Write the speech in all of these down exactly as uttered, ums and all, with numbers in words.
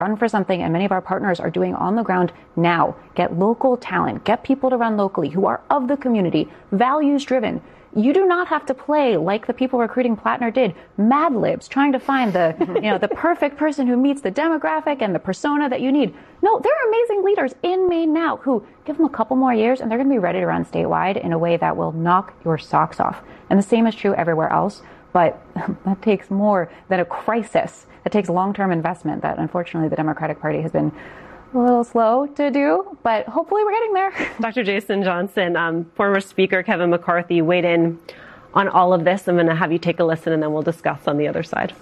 run for something, and many of our partners are doing on the ground now. Get local talent, get people to run locally who are of the community, values driven. You do not have to play like the people recruiting Plattner did, Mad Libs, trying to find the, you know, the perfect person who meets the demographic and the persona that you need. No, there are amazing leaders in Maine now who give them a couple more years and they're going to be ready to run statewide in a way that will knock your socks off. And the same is true everywhere else, but that takes more than a crisis. That takes long-term investment that unfortunately the Democratic Party has been a little slow to do, but hopefully we're getting there. Doctor Jason Johnson, um, former Speaker Kevin McCarthy weighed in on all of this. I'm going to have you take a listen and then we'll discuss on the other side.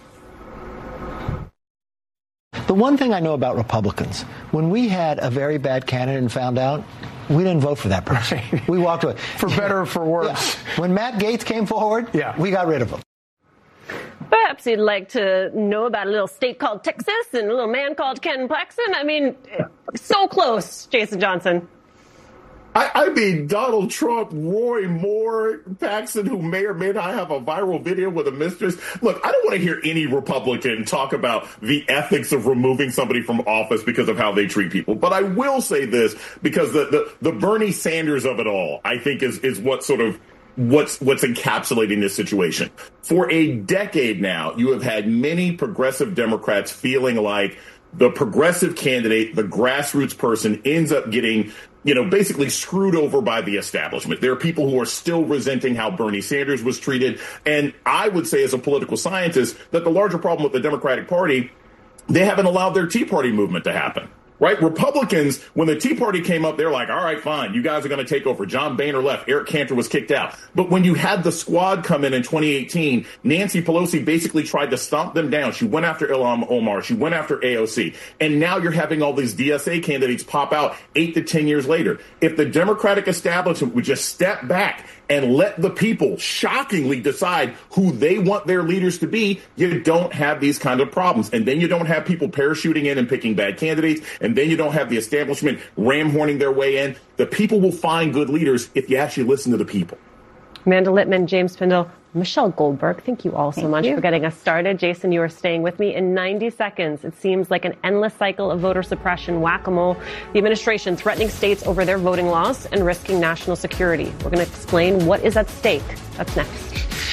The one thing I know about Republicans, when we had a very bad candidate and found out, we didn't vote for that person. Right. We walked away. For better or for worse. Yeah. When Matt Gaetz came forward, yeah. we got rid of him. Perhaps you'd like to know about a little state called Texas and a little man called Ken Paxton. I mean, so close, Jason Johnson. I, I mean, Donald Trump, Roy Moore, Paxton, who may or may not have a viral video with a mistress. Look, I don't want to hear any Republican talk about the ethics of removing somebody from office because of how they treat people. But I will say this, because the, the, the Bernie Sanders of it all, I think, is, is what sort of What's what's encapsulating this situation. For a decade now, you have had many progressive Democrats feeling like the progressive candidate, the grassroots person, ends up getting, you know, basically screwed over by the establishment. There are people who are still resenting how Bernie Sanders was treated. And I would say, as a political scientist, that the larger problem with the Democratic Party, they haven't allowed their Tea Party movement to happen. Right? Republicans, when the Tea Party came up, they're like, all right, fine, you guys are going to take over. John Boehner left. Eric Cantor was kicked out. But when you had the squad come in in twenty eighteen, Nancy Pelosi basically tried to stomp them down. She went after Ilhan Omar. She went after A O C. And now you're having all these D S A candidates pop out eight to ten years later. If the Democratic establishment would just step back and let the people shockingly decide who they want their leaders to be, you don't have these kind of problems. And then you don't have people parachuting in and picking bad candidates. And then you don't have the establishment ram-horning their way in. The people will find good leaders if you actually listen to the people. Amanda Littman, James Pindell, Michelle Goldberg, thank you all so thank much you. for getting us started. Jason, you are staying with me in ninety seconds. It seems like an endless cycle of voter suppression, whack-a-mole. The administration threatening states over their voting laws and risking national security. We're going to explain what is at stake. That's next.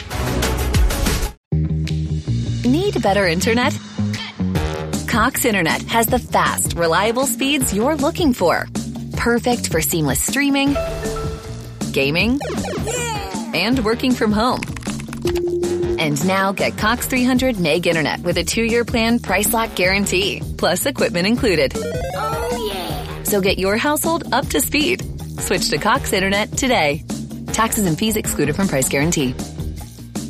Need better internet? Cox Internet has the fast, reliable speeds you're looking for. Perfect for seamless streaming, gaming, and working from home. And now get Cox three hundred meg internet with a two-year plan price lock guarantee, plus equipment included. Oh, yeah. So get your household up to speed. Switch to Cox Internet today. Taxes and fees excluded from price guarantee.